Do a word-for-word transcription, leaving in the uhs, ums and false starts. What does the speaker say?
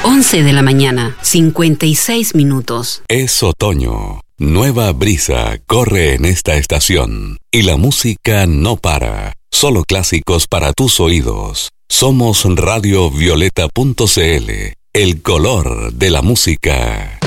once de la mañana, cincuenta y seis minutos. Es otoño. Nueva brisa corre en esta estación. Y la música no para. Solo clásicos para tus oídos. Somos radio violeta punto c l. El color de la música.